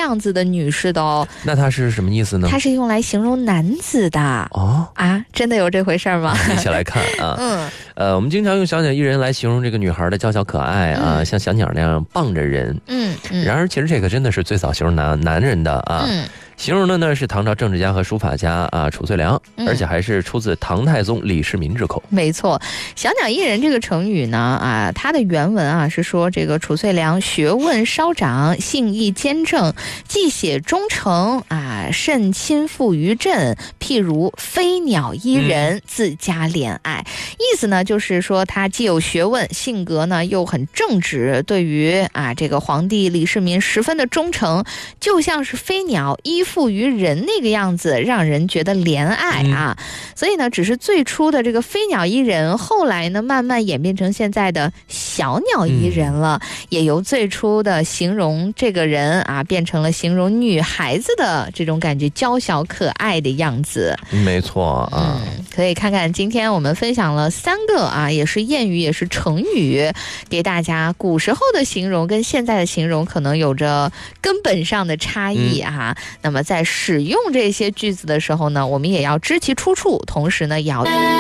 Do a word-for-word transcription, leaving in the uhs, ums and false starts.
样子的女士的哦。 那它是什么意思呢？ 它是用来形容男子的。 哦啊，真的有这回事吗？ 一起来看啊。 嗯， 呃，我们经常用小鸟依人来形容这个女孩的娇小可爱啊， 嗯、 像小鸟那样傍着人。 嗯嗯。 然而，其实这个真的是最早形容男男人的啊。 嗯。 形容的呢是唐朝政治家和书法家啊褚遂良，而且还是出自唐太宗李世民之口。 没错，小鸟依人这个成语呢啊，它的原文啊是说这个褚遂良学问稍长，性意坚正，既写忠诚啊，甚亲附于朕，譬如飞鸟依人，嗯、自家怜爱。意思呢就是说他既有学问，性格呢又很正直，对于啊这个皇帝李世民十分的忠诚，就像是飞鸟依附于人那个样子，让人觉得怜爱啊。嗯、所以呢，只是最初的这个飞鸟依人，后来呢慢慢演变成现在的小鸟依人了，嗯、也由最初的形容这个人啊，变成了形容女孩子的这种感觉，娇小可爱的样子。 没错啊， 嗯，可以看看今天我们分享了三个啊，也是谚语，也是成语，给大家古时候的形容跟现在的形容可能有着根本上的差异啊。嗯、那么在使用这些句子的时候呢，我们也要知其出处，同时呢也要